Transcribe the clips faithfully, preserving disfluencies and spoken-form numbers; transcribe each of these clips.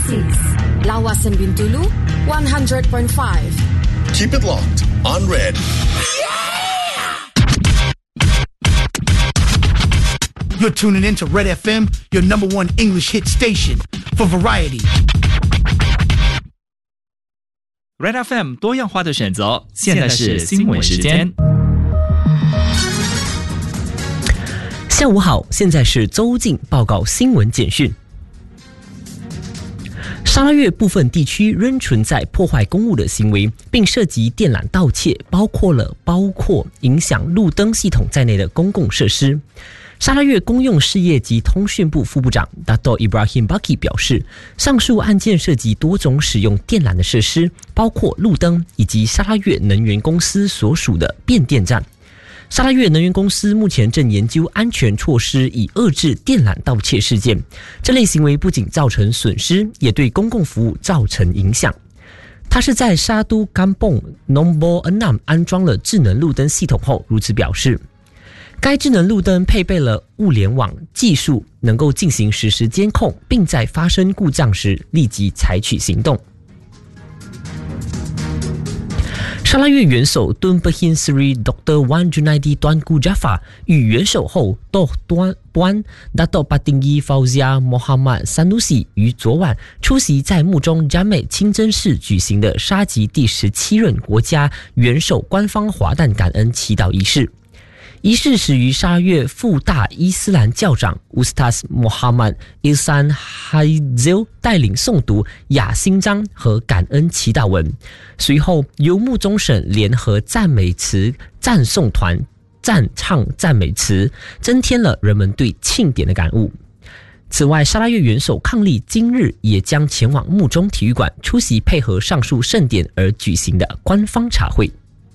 Francis, Lawasan Bintulu, one hundred point five. Keep it locked on Red. You're tuning in to Red F M, your number one English hit station for variety. Red F M 多样化的选择，现在是新闻时间。 下午好，现在是周进报告新闻简讯。沙拉越部分地区仍存在破坏公物的行为，并涉及电缆盗窃，包括了包括影响路灯系统在内的公共设施。沙拉越公用事业及通讯部副部长 Dato Ibrahim Baki 表示，上述案件涉及多种使用电缆的设施，包括路灯以及沙拉越能源公司所属的变电站。沙拉越能源公司目前正研究安全措施，以遏制电缆盗窃事件。这类行为不仅造成损失，也对公共服务造成影响。他是在沙都甘蹦 Nombor Enam 安装了智能路灯系统后如此表示。该智能路灯配备了物联网技术，能够进行实时监控，并在发生故障时立即采取行动。沙拉越元首敦布辛 Sri Doktor Wan Junaidi Tuanku Jaafar 与元首后 Dok Tuan Puan Dato Patinggi Fauzia Muhammad Sanusi 于昨晚出席在穆中詹美清真寺举行的沙吉第十七任国家元首官方华诞感恩祈祷仪式。仪式始于沙拉越副大伊斯兰教长 Ustaz Muhammad Ihsan Haizil 带领诵读雅心章和感恩祈祷文，随后由穆宗省联合赞美词赞颂团赞唱赞美词，增添了人们对庆典的感悟。此外，沙拉越元首伉俪今日也将前往穆中体育馆出席配合上述盛典而举行的官方茶会。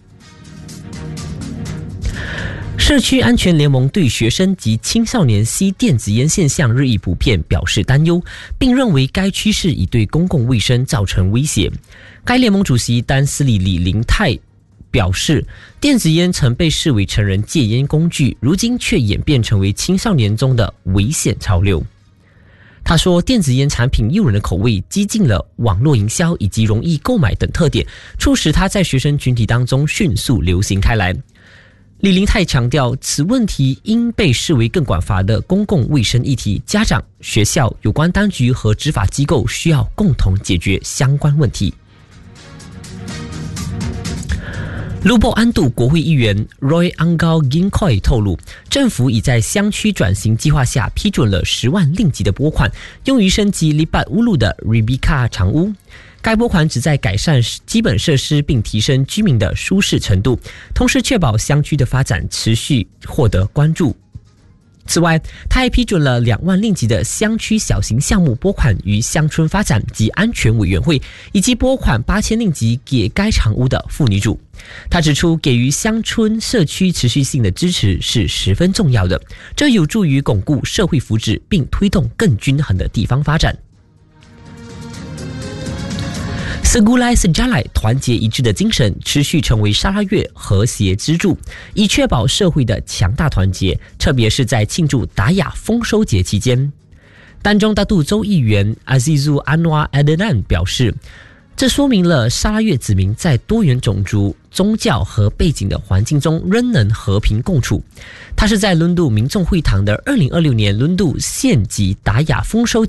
社区安全联盟对学生及青少年吸电子烟现象日益普遍表示担忧，并认为该趋势已对公共卫生造成威胁。该联盟主席丹斯里李林泰表示，电子烟曾被视为成人戒烟工具，如今却演变成为青少年中的危险潮流。他说，电子烟产品诱人的口味、激进了网络营销以及容易购买等特点，促使它在学生群体当中迅速流行开来。李林泰强调，此问题应被视为更广泛的公共卫生议题，家长、学校、有关当局和执法机构需要共同解决相关问题。卢博安度国会议员 Roy Angao Ginkoi 透露，政府已在乡区转型计划下批准了十万令吉的拨款，用于升级黎巴乌路的 Rebecca 长屋。该拨款旨在改善基本设施并提升居民的舒适程度，同时确保乡区的发展持续获得关注。此外，他还批准了两万令吉的乡区小型项目拨款于乡村发展及安全委员会，以及拨款八千令吉给该长屋的妇女主。他指出，给予乡村社区持续性的支持是十分重要的，这有助于巩固社会福祉，并推动更均衡的地方发展。Segulai Sejalai 团结一致的精神持续成为沙拉越和谐支柱，以确保社会的强大团结，特别是在庆祝达雅丰收节期间。丹中大杜州议员 Azizul Anwar Adnan 表示，这说明了沙拉越子民在多元种族、宗教和背景的环境中仍能和平共处。他是在伦敦民众会堂的二零二六年伦敦县级达雅丰收节